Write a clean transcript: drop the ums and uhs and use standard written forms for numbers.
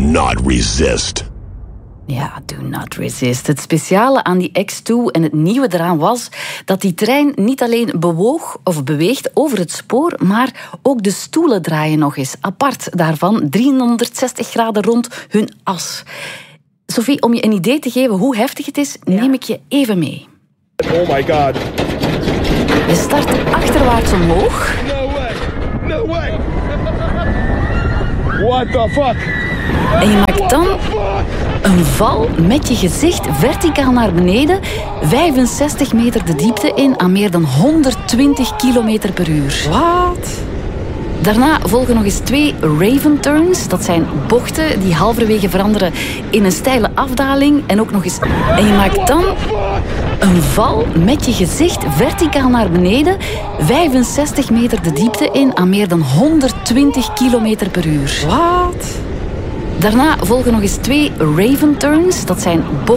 not resist. Ja, do not resist. Het speciale aan die X2 en het nieuwe eraan was dat die trein niet alleen bewoog of beweegt over het spoor, maar ook de stoelen draaien nog eens apart daarvan, 360 graden rond hun as. Sophie, om je een idee te geven hoe heftig het is, neem ik je even mee. Oh my god. Je start achterwaarts omhoog. No way. No way. What the fuck? En je maakt dan een val met je gezicht verticaal naar beneden, 65 meter de diepte in aan meer dan 120 kilometer per uur. Wat? Daarna volgen nog eens 2 Raven turns. Dat zijn bochten die halverwege veranderen in een steile afdaling. En ook nog eens... En je maakt dan een val met je gezicht verticaal naar beneden, 65 meter de diepte in aan meer dan 120 kilometer per uur. Wat? Daarna volgen nog eens 2 Raven turns. Dat zijn bochten